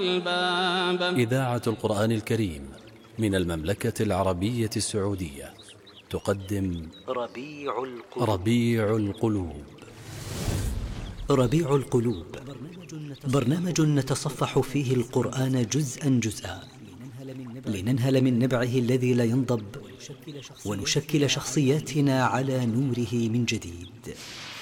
الباب. إذاعة القرآن الكريم من المملكة العربية السعودية تقدم ربيع القلوب. ربيع القلوب برنامج نتصفح فيه القرآن جزءا جزءا لننهل من نبعه الذي لا ينضب ونشكل شخصياتنا على نوره من جديد.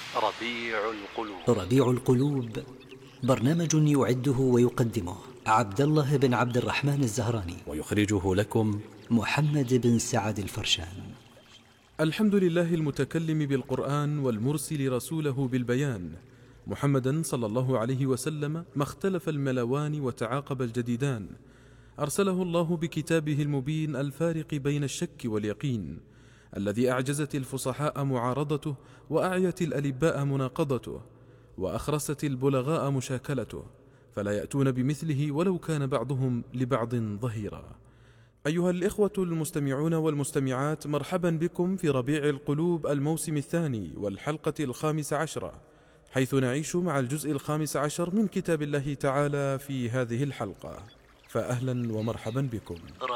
ربيع القلوب برنامج يعده ويقدمه عبد الله بن عبد الرحمن الزهراني، ويخرجه لكم محمد بن سعد الفرشان. الحمد لله المتكلم بالقرآن والمرسل رسوله بالبيان، محمدا صلى الله عليه وسلم ما اختلف الملوان وتعاقب الجديدان، أرسله الله بكتابه المبين الفارق بين الشك واليقين، الذي أعجزت الفصحاء معارضته وأعيت الألباء مناقضته وأخرست البلغاء مشاكلته، فلا يأتون بمثله ولو كان بعضهم لبعض ظهيرا. أيها الإخوة المستمعون والمستمعات، مرحبا بكم في ربيع القلوب الموسم الثاني والحلقة 15، حيث نعيش مع الجزء 15 من كتاب الله تعالى في هذه الحلقة، فأهلا ومرحبا بكم.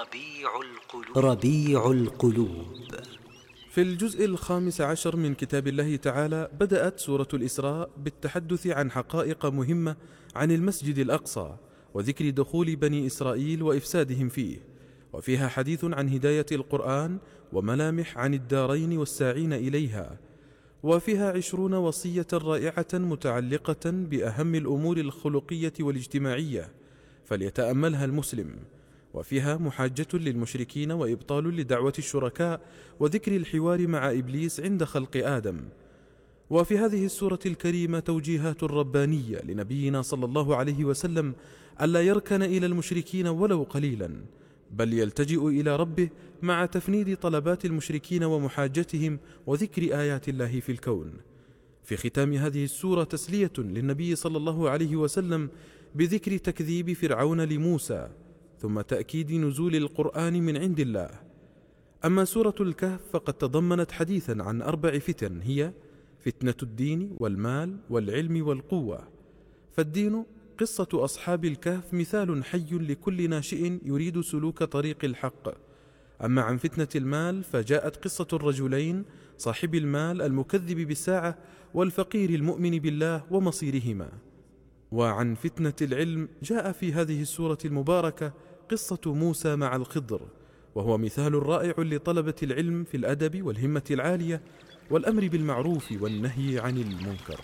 ربيع القلوب. في الجزء 15 من كتاب الله تعالى بدأت سورة الإسراء بالتحدث عن حقائق مهمة عن المسجد الأقصى وذكر دخول بني إسرائيل وإفسادهم فيه، وفيها حديث عن هداية القرآن وملامح عن الدارين والساعين إليها، وفيها 20 وصية رائعة متعلقة بأهم الأمور الخلقية والاجتماعية فليتأملها المسلم، وفيها محاجة للمشركين وإبطال لدعوة الشركاء وذكر الحوار مع إبليس عند خلق آدم. وفي هذه السورة الكريمة توجيهات ربانية لنبينا صلى الله عليه وسلم ألا يركن إلى المشركين ولو قليلا، بل يلتجئ إلى ربه مع تفنيد طلبات المشركين ومحاجتهم وذكر آيات الله في الكون. في ختام هذه السورة تسلية للنبي صلى الله عليه وسلم بذكر تكذيب فرعون لموسى، ثم تأكيد نزول القرآن من عند الله. أما سورة الكهف فقد تضمنت حديثا عن 4 فتن، هي فتنة الدين والمال والعلم والقوة. فالدين قصة أصحاب الكهف مثال حي لكل ناشئ يريد سلوك طريق الحق. أما عن فتنة المال فجاءت قصة الرجلين، صاحب المال المكذب بالساعة والفقير المؤمن بالله ومصيرهما. وعن فتنة العلم جاء في هذه السورة المباركة قصة موسى مع الخضر، وهو مثال رائع لطلبة العلم في الأدب والهمة العالية والأمر بالمعروف والنهي عن المنكر.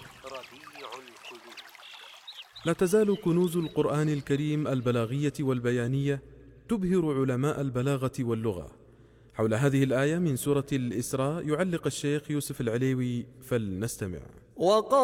لا تزال كنوز القرآن الكريم البلاغية والبيانية تبهر علماء البلاغة واللغة. حول هذه الآية من سورة الإسراء يعلق الشيخ يوسف العليوي، فلنستمع.